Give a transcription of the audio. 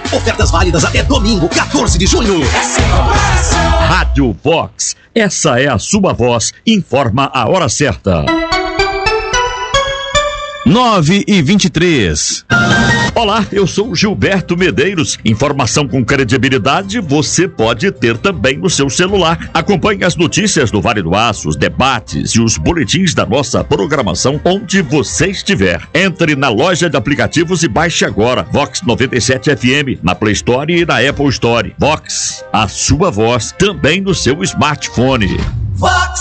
Ofertas válidas até domingo, 14 de junho. Rádio Vox, essa é a sua voz, informa a hora certa. 9h23. Olá, eu sou Gilberto Medeiros. Informação com credibilidade você pode ter também no seu celular. Acompanhe as notícias do Vale do Aço, os debates e os boletins da nossa programação onde você estiver. Entre na loja de aplicativos e baixe agora Vox 97 FM na Play Store e na Apple Store. Vox, a sua voz também no seu smartphone. Vox